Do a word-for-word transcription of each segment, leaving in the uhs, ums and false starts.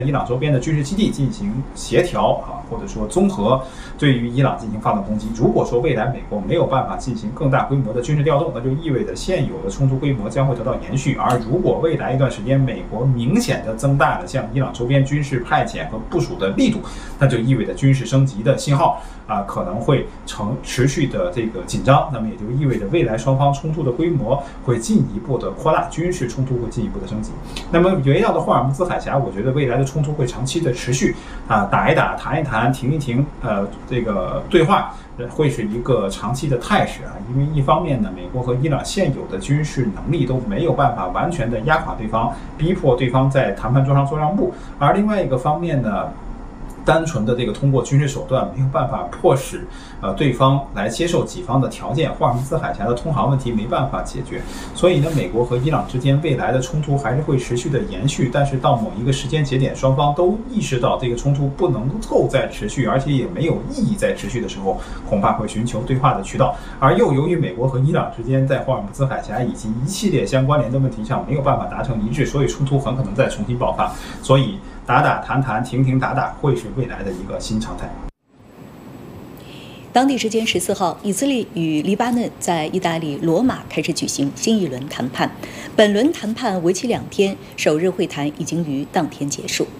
伊朗周边的军事基地进行协调啊，或者说综合对于伊朗进行发动攻击。如果说未来美国没有办法进行更大规模的军事调动，那就意味着现有的冲突规模将会得到延续。而如果未来一段时间美国明显的增大了向伊朗周边军事派遣和部署的力度，那就意味着军事升级的信号啊可能会成持续的这个紧张。那么也就意味着未来双方冲突的规模会进一步的扩大，军事冲突会进一步的升级。那么围绕着霍尔木兹海峡，我觉得未来的冲突会长期的持续啊，打一打，谈一谈，停一停，呃，这个对话会是一个长期的态势啊。因为一方面呢，美国和伊朗现有的军事能力都没有办法完全的压垮对方，逼迫对方在谈判桌上做让步；而另外一个方面呢，单纯的这个通过军事手段没有办法迫使呃对方来接受己方的条件，霍尔木兹海峡的通航问题没办法解决，所以呢，美国和伊朗之间未来的冲突还是会持续的延续。但是到某一个时间节点，双方都意识到这个冲突不能够再持续，而且也没有意义再持续的时候，恐怕会寻求对话的渠道。而又由于美国和伊朗之间在霍尔木兹海峡以及一系列相关联的问题上没有办法达成一致，所以冲突很可能再重新爆发。所以打打谈谈，停停打打，会是未来的一个新常态。 当地时间十四号，以色列与黎巴嫩在意大利罗马开始举行新一轮谈判。本轮谈判为期两天，首日会谈已经于当天结束。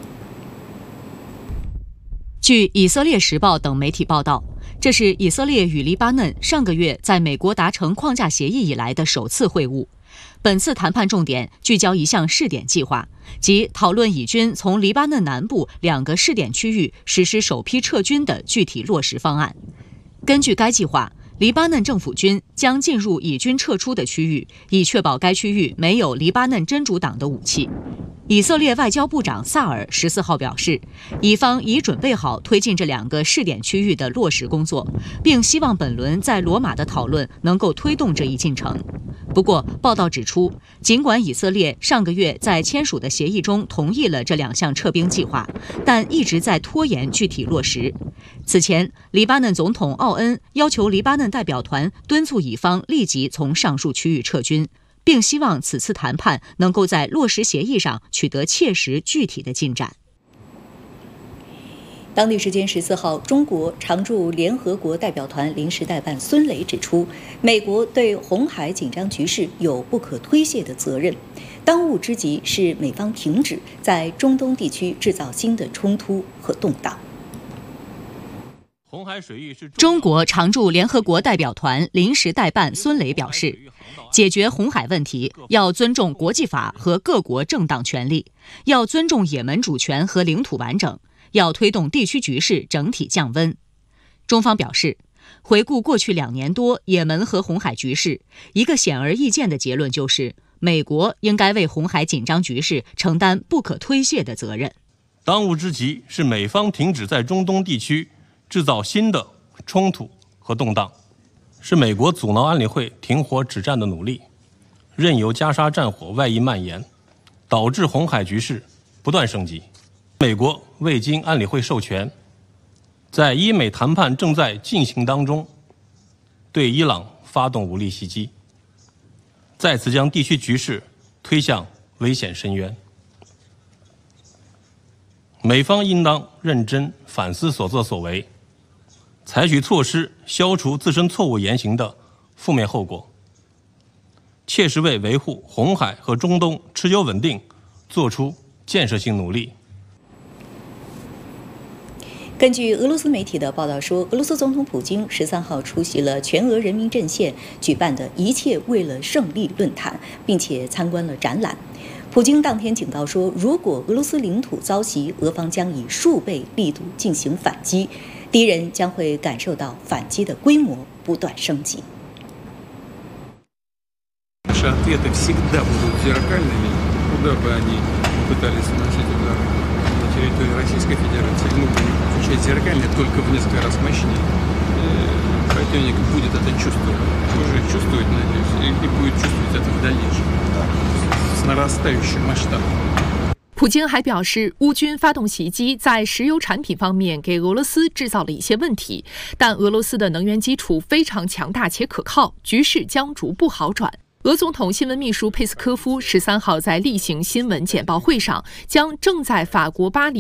据以色列时报等媒体报道，这是以色列与黎巴嫩上个月在美国达成框架协议以来的首次会晤。本次谈判重点聚焦一项试点计划，即讨论以军从黎巴嫩南部两个试点区域实施首批撤军的具体落实方案。根据该计划，黎巴嫩政府军将进入以军撤出的区域，以确保该区域没有黎巴嫩真主党的武器。以色列外交部长萨尔十四号表示，以方已准备好推进这两个试点区域的落实工作，并希望本轮在罗马的讨论能够推动这一进程。不过，报道指出，尽管以色列上个月在签署的协议中同意了这两项撤兵计划，但一直在拖延具体落实。此前，黎巴嫩总统奥恩要求黎巴嫩代表团敦促以方立即从上述区域撤军，并希望此次谈判能够在落实协议上取得切实具体的进展。 当地时间十四号，中国常驻联合国代表团临时代办孙磊指出，美国对红海紧张局势有不可推卸的责任，当务之急是美方停止在中东地区制造新的冲突和动荡。 红海水域是中国常驻联合国代表团临时代办孙磊表示，解决红海问题要尊重国际法和各国正当权利，要尊重也门主权和领土完整，要推动地区局势整体降温。中方表示，回顾过去两年多也门和红海局势，一个显而易见的结论就是，美国应该为红海紧张局势承担不可推卸的责任。 当务之急是美方停止在中东地区制造新的冲突和动荡，是美国阻挠安理会停火止战的努力，任由加沙战火外溢蔓延，导致红海局势不断升级。美国未经安理会授权，在伊美谈判正在进行当中，对伊朗发动武力袭击，再次将地区局势推向危险深渊。美方应当认真反思所作所为，采取措施消除自身错误言行的负面后果，切实为维护红海和中东持久稳定做出建设性努力。 根据俄罗斯媒体的报道说，俄罗斯总统普京十三号出席了全俄人民阵线举办的一切为了胜利论坛，并且参观了展览。普京当天警告说，如果俄罗斯领土遭袭，俄方将以数倍力度进行反击，敌人将会感受到反击的规模不断升级。 Наши ответы всегда будут зеркальными, куда бы они пытались наносить удары на территории Российской Федерации. Мы будем отвечать зеркально, только в несколько раз мощнее. Противник будет это чувствовать, уже чувствует, надеюсь, и будет чувствовать это в дальнейшем с нарастающим масштабом. 普京还表示，乌军发动袭击在石油产品方面给俄罗斯制造了一些问题，但俄罗斯的能源基础非常强大且可靠，局势将逐步好转。 俄总统新闻秘书佩斯科夫十三号在例行新闻简报会上，将正在法国巴黎